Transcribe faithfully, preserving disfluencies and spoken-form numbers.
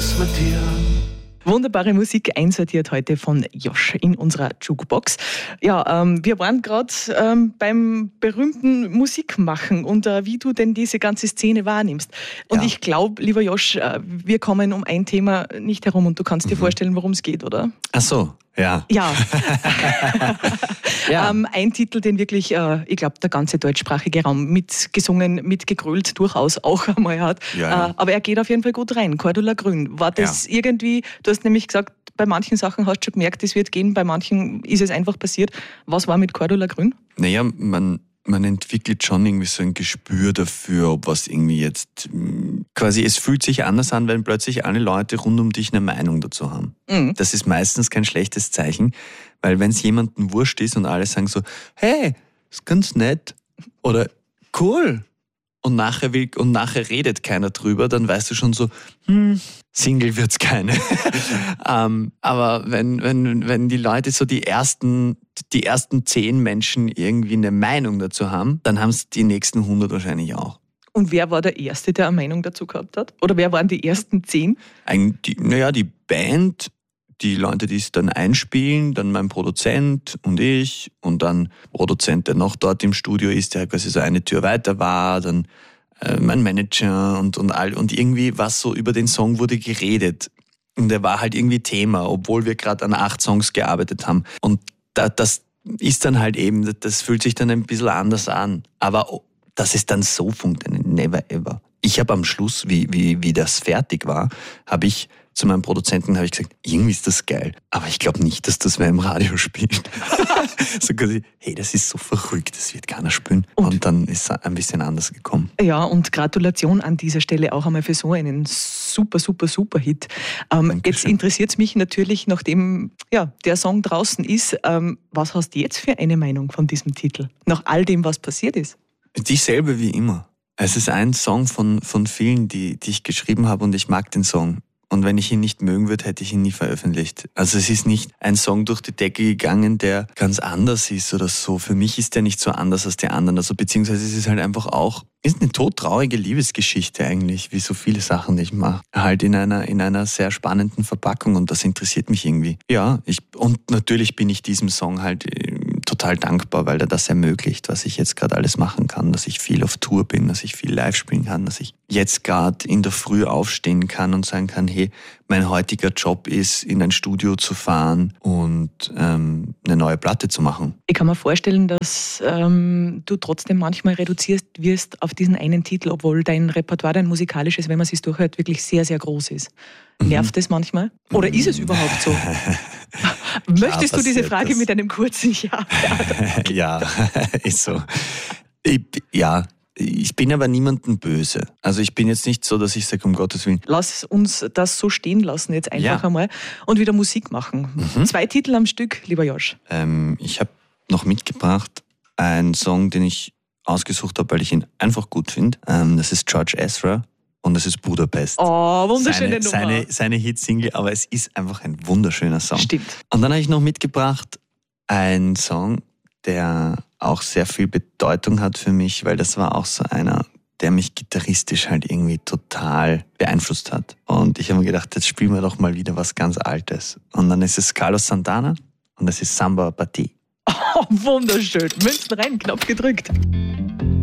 aussortieren. Wunderbare Musik einsortiert heute von Josh in unserer Jukebox. Ja, ähm, wir waren gerade ähm, beim berühmten Musikmachen und äh, wie du denn diese ganze Szene wahrnimmst. Und ja. Ich glaube, lieber Josh, äh, wir kommen um ein Thema nicht herum und du kannst dir mhm. vorstellen, worum es geht, oder? Ach so, ja. Ja. ja. ähm, ein Titel, den wirklich, äh, ich glaube, der ganze deutschsprachige Raum mitgesungen, mitgegrölt durchaus auch einmal hat. Ja, ja. Äh, aber er geht auf jeden Fall gut rein. Cordula Grün. War das ja. irgendwie, du hast nämlich gesagt, bei manchen Sachen hast du schon gemerkt, es wird gehen, bei manchen ist es einfach passiert. Was war mit Cordula Grün? Naja, man, man entwickelt schon irgendwie so ein Gespür dafür, ob was irgendwie jetzt quasi, es fühlt sich anders an, wenn plötzlich alle Leute rund um dich eine Meinung dazu haben. Mhm. Das ist meistens kein schlechtes Zeichen, weil wenn es jemandem wurscht ist und alle sagen so, hey, ist ganz nett oder cool und nachher, will, und nachher redet keiner drüber, dann weißt du schon so, hm, Single wird's keine. ähm, aber wenn, wenn, wenn die Leute so die ersten, die ersten zehn Menschen irgendwie eine Meinung dazu haben, dann haben es die nächsten hundert wahrscheinlich auch. Und wer war der Erste, der eine Meinung dazu gehabt hat? Oder wer waren die ersten zehn? Eigentlich, naja, die Band, die Leute, die es dann einspielen, dann mein Produzent und ich und dann Produzent, der noch dort im Studio ist, der quasi so eine Tür weiter war, dann äh, mein Manager und, und all und irgendwie was so über den Song wurde geredet. Und der war halt irgendwie Thema, obwohl wir gerade an acht Songs gearbeitet haben. Und da, das ist dann halt eben, das fühlt sich dann ein bisschen anders an. Aber dass es dann so funktioniert, never ever. Ich habe am Schluss, wie, wie, wie das fertig war, habe ich zu meinem Produzenten habe ich gesagt, irgendwie ist das geil, aber ich glaube nicht, dass das wer im Radio spielt. So quasi, hey, das ist so verrückt, das wird keiner spielen. Und, und dann ist es ein bisschen anders gekommen. Ja, und Gratulation an dieser Stelle auch einmal für so einen super, super, super Hit. Ähm, jetzt interessiert es mich natürlich, nachdem ja, der Song draußen ist, ähm, was hast du jetzt für eine Meinung von diesem Titel? Nach all dem, was passiert ist? Dieselbe wie immer. Es ist ein Song von, von vielen, die, die ich geschrieben habe und ich mag den Song. Und wenn ich ihn nicht mögen würde, hätte ich ihn nie veröffentlicht. Also es ist nicht ein Song durch die Decke gegangen, der ganz anders ist oder so. Für mich ist der nicht so anders als die anderen. Also beziehungsweise es ist halt einfach auch, ist eine todtraurige Liebesgeschichte eigentlich, wie so viele Sachen, die ich mache. Halt in einer, in einer sehr spannenden Verpackung und das interessiert mich irgendwie. Ja, ich, und natürlich bin ich diesem Song halt total dankbar, weil er das ermöglicht, was ich jetzt gerade alles machen kann, dass ich viel auf Tour bin, dass ich viel live spielen kann, dass ich jetzt gerade in der Früh aufstehen kann und sagen kann, hey, mein heutiger Job ist, in ein Studio zu fahren und ähm, eine neue Platte zu machen. Ich kann mir vorstellen, dass ähm, du trotzdem manchmal reduziert wirst auf diesen einen Titel, obwohl dein Repertoire, dein musikalisches, wenn man es sich durchhört, wirklich sehr, sehr groß ist. Nervt es manchmal? Oder ist es überhaupt so? Möchtest ja, du diese Frage das mit einem kurzen Ja beantworten? Ja, ist so. Ich, ja, ich bin aber niemandem böse. Also ich bin jetzt nicht so, dass ich sage, um Gottes Willen. Lass uns das so stehen lassen jetzt einfach ja. einmal und wieder Musik machen. Mhm. Zwei Titel am Stück, lieber Josh. Ähm, ich habe noch mitgebracht einen Song, den ich ausgesucht habe, weil ich ihn einfach gut finde. Ähm, das ist George Ezra. Und das ist Budapest. Oh, wunderschöne seine, Nummer. Seine, seine Hitsingle, aber es ist einfach ein wunderschöner Song. Stimmt. Und dann habe ich noch mitgebracht einen Song, der auch sehr viel Bedeutung hat für mich, weil das war auch so einer, der mich gitarristisch halt irgendwie total beeinflusst hat. Und ich habe mir gedacht, jetzt spielen wir doch mal wieder was ganz Altes. Und dann ist es Carlos Santana und das ist Samba Party. Oh, wunderschön. Münzen rein, Knopf gedrückt.